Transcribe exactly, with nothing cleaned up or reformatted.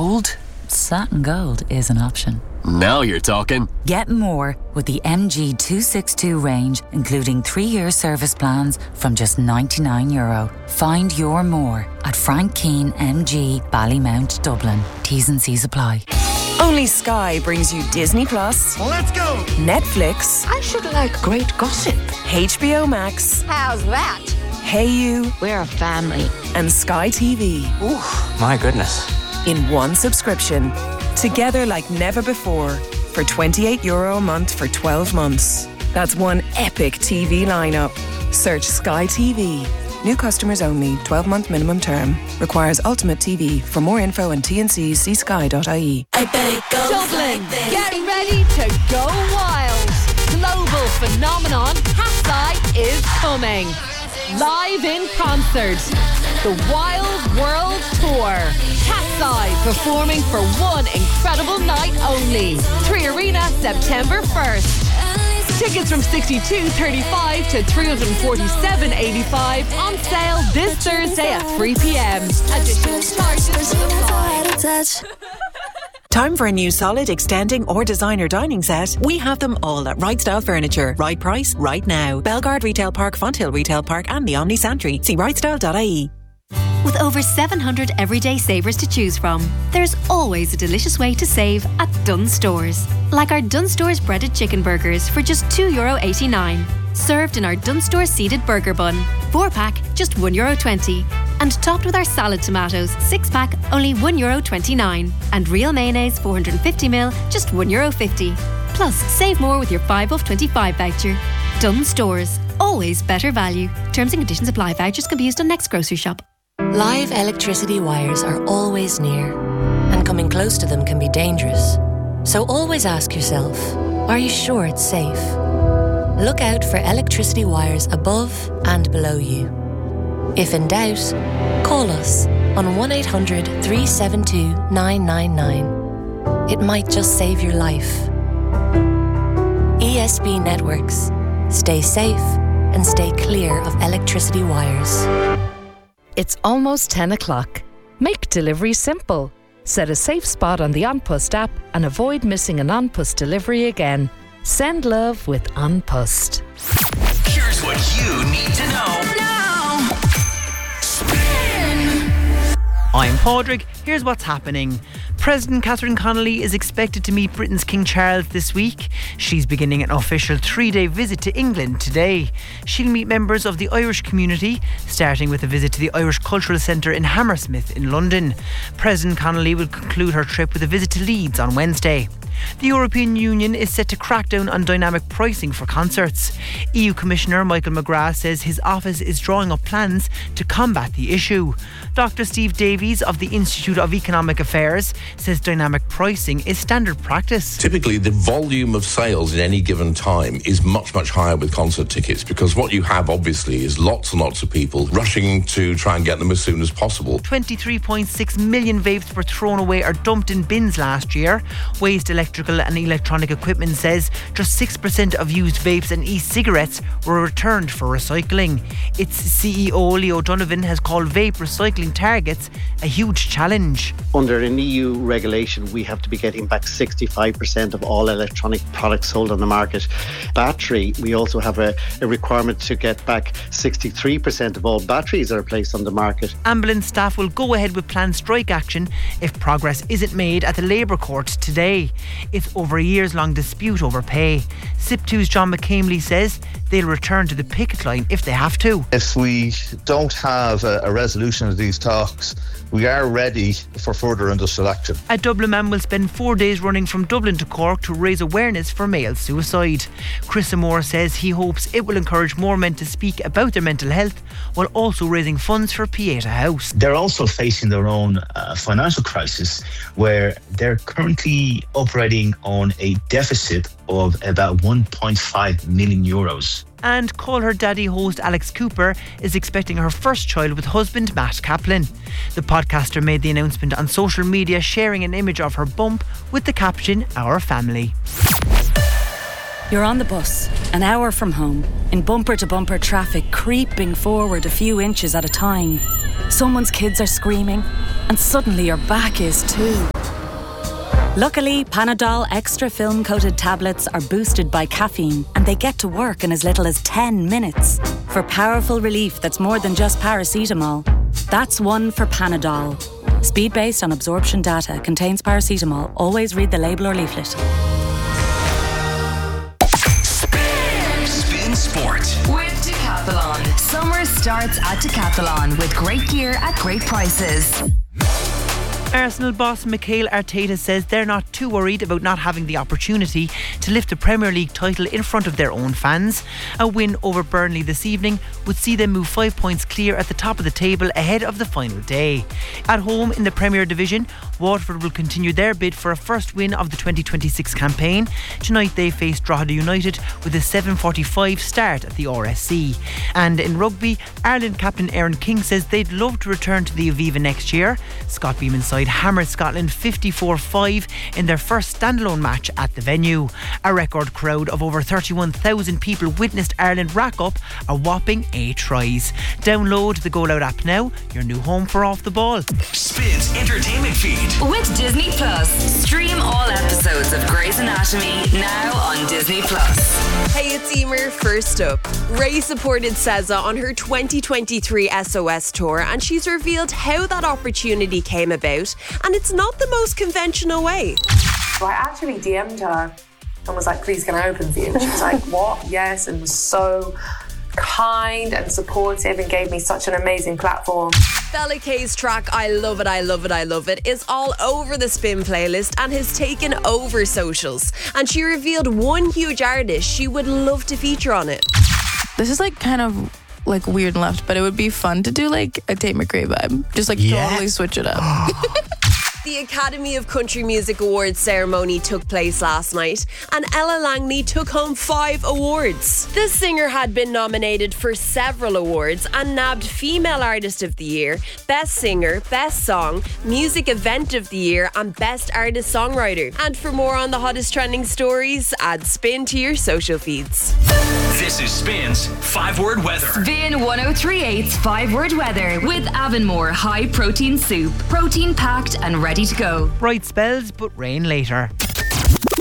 gold? Satin Gold is an option. Now you're talking. Get more with the M G two sixty-two range, including three-year service plans from just ninety-nine euro. Find your more at Frank Keane M G, Ballymount, Dublin. T's and C's apply. Only Sky brings you Disney Plus. Let's go! Netflix. I should like great gossip. H B O Max. How's that? Hey You. We're a family. And Sky T V. Ooh, my goodness. In one subscription. Together like never before. For twenty-eight euro a month for twelve months. That's one epic T V lineup. Search Sky T V. New customers only. twelve-month minimum term. Requires Ultimate T V. For more info and T N Cs, see sky dot I E. I bet it goes Dublin, like get ready to go wild. Global phenomenon Hatsai is coming. Live in concert. The Wild World Tour. Hatsai performing for one incredible night only. Three Arena, September first. Tickets from sixty-two thirty-five to three forty-seven eighty-five on sale this Thursday at three p.m. Additional charges apply. Time for a new solid, extending or designer dining set? We have them all at Right Style Furniture. Right price, right now. Belgard Retail Park, Fonthill Retail Park and the Omni Santry. See right style dot I E. With over seven hundred everyday savers to choose from, there's always a delicious way to save at Dunnes Stores. Like our Dunnes Stores breaded chicken burgers for just two euro eighty-nine. Served in our Dunnes Stores seeded burger bun. four pack, just one euro twenty. And topped with our salad tomatoes, six pack, only one euro twenty-nine. And real mayonnaise, four hundred fifty milliliters, just one euro fifty. Plus, save more with your five off twenty-five voucher. Dunnes Stores, always better value. Terms and conditions apply. Vouchers can be used on next grocery shop. Live electricity wires are always near, and coming close to them can be dangerous. So always ask yourself, are you sure it's safe? Look out for electricity wires above and below you. If in doubt, call us on one eight hundred three seven two nine nine nine. It might just save your life. E S B Networks. Stay safe and stay clear of electricity wires. It's almost ten o'clock. Make delivery simple. Set a safe spot on the An Post app and avoid missing an An Post delivery again. Send love with An Post. Here's what you need to know now. Spin. I'm Padraig. Here's what's happening. President Catherine Connolly is expected to meet Britain's King Charles this week. She's beginning an official three-day visit to England today. She'll meet members of the Irish community, starting with a visit to the Irish Cultural Centre in Hammersmith in London. President Connolly will conclude her trip with a visit to Leeds on Wednesday. The European Union is set to crack down on dynamic pricing for concerts. E U Commissioner Michael McGrath says his office is drawing up plans to combat the issue. Doctor Steve Davies of the Institute of Economic Affairs says dynamic pricing is standard practice. Typically, the volume of sales at any given time is much, much higher with concert tickets, because what you have, obviously, is lots and lots of people rushing to try and get them as soon as possible. twenty-three point six million vapes were thrown away or dumped in bins last year. Waste Electrical and Electronic Equipment says just six percent of used vapes and e-cigarettes were returned for recycling. Its C E O, Leo Donovan, has called vape recycling targets a huge challenge. Under an E U regulation, we have to be getting back sixty-five percent of all electronic products sold on the market. Battery, we also have a, a requirement to get back sixty-three percent of all batteries that are placed on the market. Ambulance staff will go ahead with planned strike action if progress isn't made at the Labour Court today. It's over a years-long dispute over pay. S I P two's John McCamley says they'll return to the picket line if they have to. If we don't have a, a resolution of these talks, we are ready for further industrial action. A Dublin man will spend four days running from Dublin to Cork to raise awareness for male suicide. Chris Moore says he hopes it will encourage more men to speak about their mental health while also raising funds for Pieta House. They're also facing their own uh, financial crisis, where they're currently operating on a deficit of about one point five million euros. And Call Her Daddy host Alex Cooper is expecting her first child with husband Matt Kaplan. The podcaster made the announcement on social media, sharing an image of her bump with the caption, "Our family." You're on the bus, an hour from home, in bumper-to-bumper traffic creeping forward a few inches at a time. Someone's kids are screaming, and suddenly your back is too. Luckily, Panadol Extra Film Coated tablets are boosted by caffeine and they get to work in as little as ten minutes. For powerful relief that's more than just paracetamol. That's one for Panadol. Speed based on absorption data, contains paracetamol. Always read the label or leaflet. Spin Sport with Decathlon. Summer starts at Decathlon with great gear at great prices. Arsenal boss Mikel Arteta says they're not too worried about not having the opportunity to lift the Premier League title in front of their own fans. A win over Burnley this evening would see them move five points clear at the top of the table ahead of the final day. At home in the Premier Division, Watford will continue their bid for a first win of the twenty twenty-six campaign. Tonight they face Drogheda United with a seven forty-five start at the R S C. And in rugby, Ireland captain Aaron King says they'd love to return to the Aviva next year. Scott Beeman's side hammered Scotland fifty-four five in their first standalone match at the venue. A record crowd of over thirty-one thousand people witnessed Ireland rack up a whopping eight tries. Download the Goal Out app now, your new home for Off the Ball. Spins entertainment feed with Disney Plus. Stream all episodes of Grey's Anatomy now on Disney Plus. Hey, it's Emer. First up, Ray supported S Z A on her twenty twenty-three S O S tour, and she's revealed how that opportunity came about, and it's not the most conventional way. So I actually D M'd her and was like, please can I open for you? And she was like, what? Yes, and was so kind and supportive and gave me such an amazing platform. Bella K's track I Love It, I Love It, I Love It is all over the Spin playlist and has taken over socials. And she revealed one huge artist she would love to feature on it. This is like kind of like weird and left, but it would be fun to do like a Tate McRae vibe. Just like yeah. totally switch it up. The Academy of Country Music Awards ceremony took place last night and Ella Langley took home five awards. The singer had been nominated for several awards and nabbed Female Artist of the Year, Best Singer, Best Song, Music Event of the Year and Best Artist Songwriter. And for more on the hottest trending stories, add Spin to your social feeds. This is Spin's five word weather. Spin one oh three point eight's five word weather with Avonmore High Protein Soup. Protein packed and ready to go. Bright spells, but rain later.